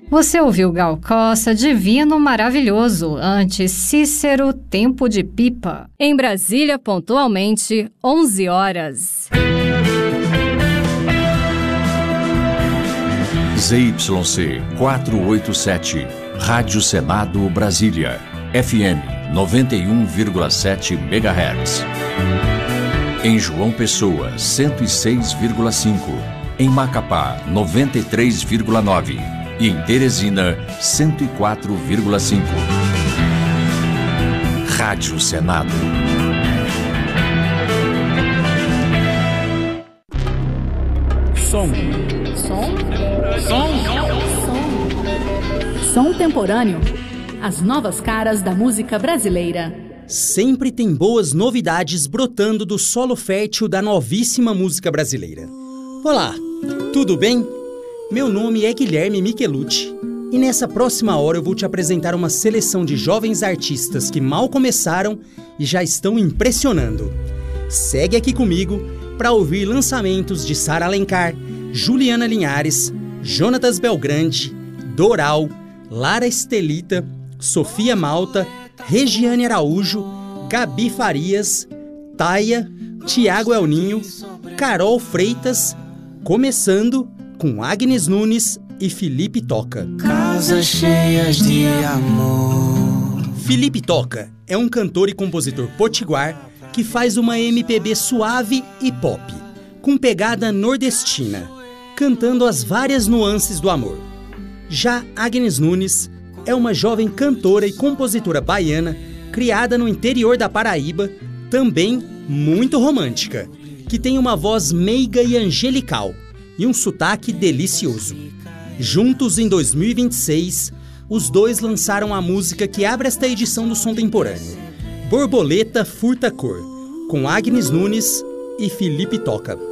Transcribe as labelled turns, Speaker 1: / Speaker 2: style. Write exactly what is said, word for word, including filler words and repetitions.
Speaker 1: Você ouviu Gal Costa, Divino Maravilhoso, antes Cícero, Tempo de Pipa. Em Brasília, pontualmente, onze horas.
Speaker 2: Z Y C quatrocentos e oitenta e sete, Rádio Senado Brasília, F M noventa e um vírgula sete megahertz. Em João Pessoa, cento e seis vírgula cinco. Em Macapá, noventa e três vírgula nove. E em Teresina, cento e quatro vírgula cinco. Rádio Senado.
Speaker 3: Som.
Speaker 4: Som?
Speaker 3: Som.
Speaker 4: Som. Som temporâneo. As novas caras da música brasileira.
Speaker 5: Sempre tem boas novidades brotando do solo fértil da novíssima música brasileira. Olá, tudo bem? Meu nome é Guilherme Michelucci e nessa próxima hora eu vou te apresentar uma seleção de jovens artistas que mal começaram e já estão impressionando. Segue aqui comigo para ouvir lançamentos de Sara Alencar, Juliana Linhares, Jonatas Belgrande, Doral, Lara Estelita, Sofia Malta, Regiane Araújo, Gabi Farias, Taia, Tiago Elninho, Carol Freitas, começando com Agnes Nunes e Felipe Toca.
Speaker 6: Casas cheias de amor.
Speaker 5: Felipe Toca é um cantor e compositor potiguar que faz uma M P B suave e pop, com pegada nordestina, cantando as várias nuances do amor. Já Agnes Nunes é uma jovem cantora e compositora baiana criada no interior da Paraíba, também muito romântica, que tem uma voz meiga e angelical e um sotaque delicioso. Juntos, em dois mil e vinte e seis, os dois lançaram a música que abre esta edição do Som Temporâneo, Borboleta Furta Cor, com Agnes Nunes e Felipe Toca.